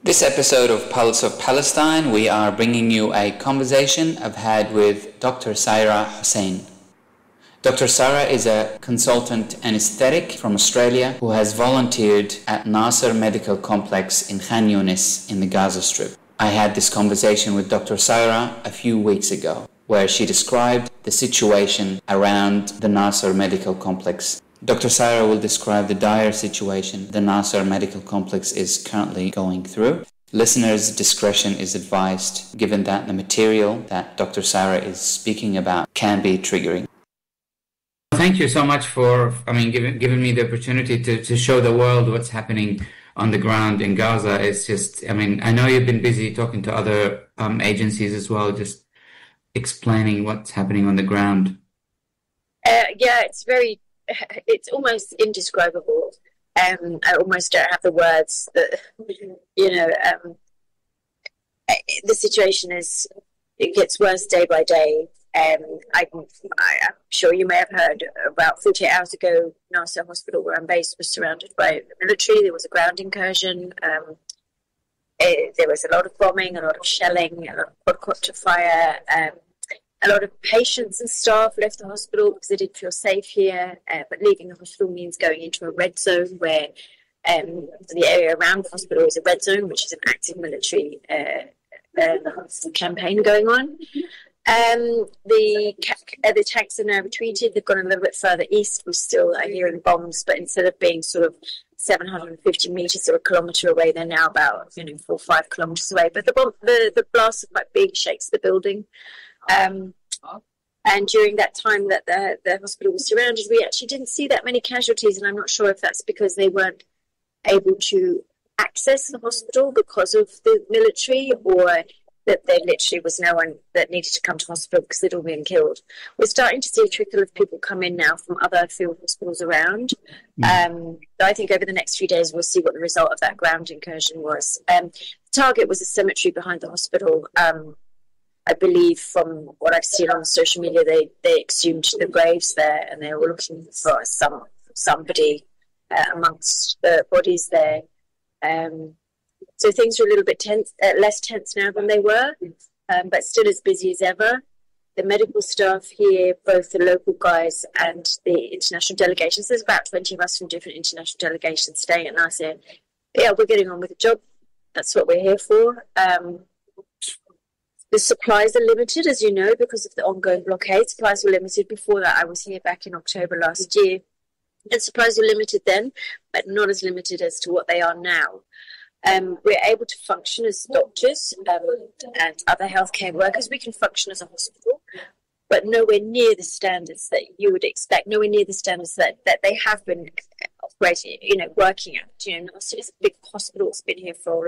This episode of Pulse of Palestine, we are bringing you a conversation I've had with Dr. Saira Hussain. Dr. Saira is a consultant anesthetic from Australia who has volunteered at Nasser Medical Complex in Khan Yunis in the Gaza Strip. I had this conversation with Dr. Saira a few weeks ago, where she described the situation around the Nasser Medical Complex. Dr. Saira will describe the dire situation the Nasser Medical Complex is currently going through. Listeners' discretion is advised, given that the material that Dr. Saira is speaking about can be triggering. Thank you so much for giving me the opportunity to show the world what's happening on the ground in Gaza. It's just, I know you've been busy talking to other agencies as well, just explaining what's happening on the ground. It's almost indescribable. I almost don't have the words. The situation it gets worse day by day. I'm sure you may have heard about 48 hours ago, Nasser Hospital, where I'm based, was surrounded by the military. There was a ground incursion. There was a lot of bombing, a lot of shelling, a lot of quadcopter fire. A lot of patients and staff left the hospital because they didn't feel safe here. But leaving the hospital means going into a red zone where the area around the hospital is a red zone, which is an active military campaign going on. The tanks are now retreated. They've gone a little bit further east. We still are hearing bombs, but instead of being sort of 750 meters or a kilometer away, they're now about 4 or 5 kilometers away. But the blasts are quite big, shakes the building. And during that time that the hospital was surrounded, we actually didn't see that many casualties, and I'm not sure if that's because they weren't able to access the hospital because of the military, or that there literally was no one that needed to come to hospital because they'd all been killed. We're starting to see a trickle of people come in now from other field hospitals around. I think over the next few days we'll see what the result of that ground incursion was. The target was a cemetery behind the hospital. I believe from what I've seen on social media, they exhumed the graves there, and they were looking for somebody amongst the bodies there. So things are a little bit less tense now than they were, but still as busy as ever. The medical staff here, both the local guys and the international delegations, there's about 20 of us from different international delegations staying at Nasser. Yeah, we're getting on with the job. That's what we're here for. The supplies are limited, as you know, because of the ongoing blockade. Supplies were limited before that. I was here back in October last year. And supplies were limited then, but not as limited as to what they are now. We're able to function as doctors and other healthcare workers. We can function as a hospital, but nowhere near the standards that you would expect, nowhere near the standards that they have been operating, working at. Nasser is a big hospital. It's been here for